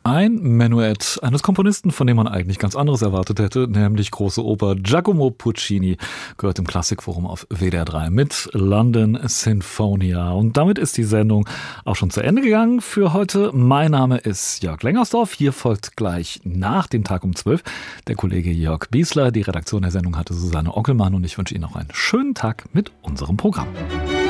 Ein Menuett eines Komponisten, von dem man eigentlich ganz anderes erwartet hätte, nämlich große Oper. Giacomo Puccini gehört im Klassikforum auf WDR 3 mit London Sinfonia. Und damit ist die Sendung auch schon zu Ende gegangen für heute. Mein Name ist Jörg Lengersdorf. Hier folgt gleich nach dem Tag um 12 der Kollege Jörg Biesler. Die Redaktion der Sendung hatte Susanne Ockelmann und ich wünsche Ihnen noch einen schönen Tag mit unserem Programm.